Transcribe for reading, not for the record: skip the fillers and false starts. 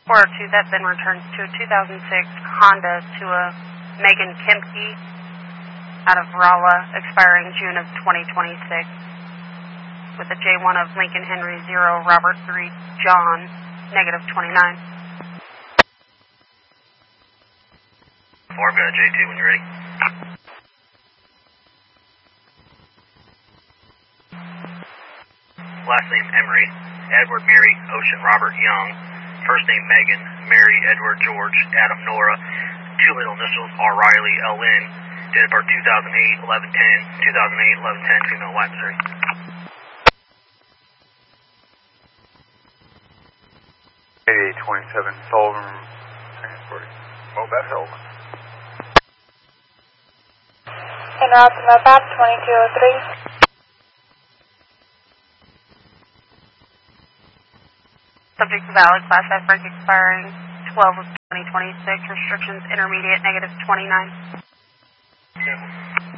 402, that then returns to a 2006 Honda to a Megan Kempke out of Rolla, expiring June of 2026, with a J1 of Lincoln Henry 0, Robert 3, John, negative 29. 4, I've got a J2 when you're ready. Last name Emery, Edward Mary, Ocean Robert Young. First name Megan, Mary, Edward, George, Adam, Nora. Two middle initials, R. Riley, L.N. Date of birth 2008, 11-10, 2008, 11-10, female, White, Missouri. 8827 Sullivan, transporting Mobat Sullivan. En route to Mobat 2203. Subject to valid Class F brake expiring 12 of 2026. Restrictions intermediate, negative 29. Yeah.